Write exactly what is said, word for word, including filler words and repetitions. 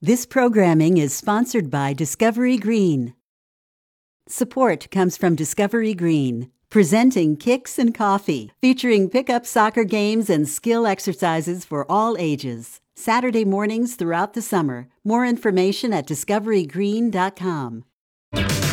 This programming is sponsored by Discovery Green. Support comes from Discovery Green, presenting Kicks and Coffee, featuring pickup soccer games and skill exercises for all ages. Saturday mornings throughout the summer. More information at discovery green dot com.